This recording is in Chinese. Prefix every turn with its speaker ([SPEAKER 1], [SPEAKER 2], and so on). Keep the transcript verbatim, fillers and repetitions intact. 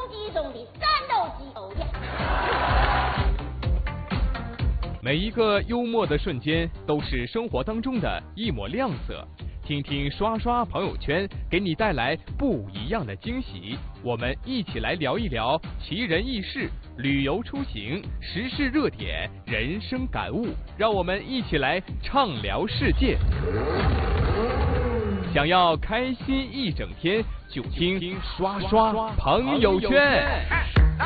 [SPEAKER 1] 机中的战斗机。哦呀！
[SPEAKER 2] 每一个幽默的瞬间都是生活当中的一抹亮色。听听刷刷朋友圈，给你带来不一样的惊喜。我们一起来聊一聊奇人异事、旅游出行、时事热点、人生感悟，让我们一起来畅聊世界。想要开心一整天，就听刷刷朋友圈。